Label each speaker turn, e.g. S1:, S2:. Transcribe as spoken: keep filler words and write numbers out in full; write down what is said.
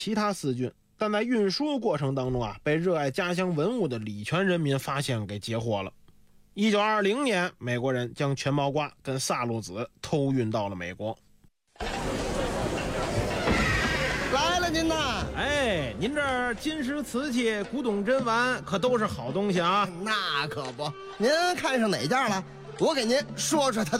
S1: 其他私军，但在运输过程当中啊，被热爱家乡文物的礼泉人民发现给截获了。一九二零年，美国人将全毛瓜跟萨路子偷运到了美国。
S2: 来了您呐！
S1: 哎，您这儿金石瓷器、古董珍玩可都是好东西啊。
S2: 那可不，您看上哪件了？我给您说说它的